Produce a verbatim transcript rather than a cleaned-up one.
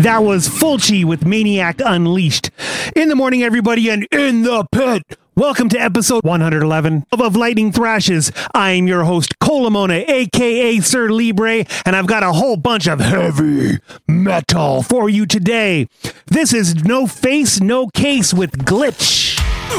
That was Fulci with Maniac Unleashed. In the morning, everybody, and in the pit. Welcome to episode one eleven of, of Lightning Thrashes. I'm your host, Colamona, a k a. Sir Libre, and I've got a whole bunch of heavy metal for you today. This is No Face, No Case with Glitch.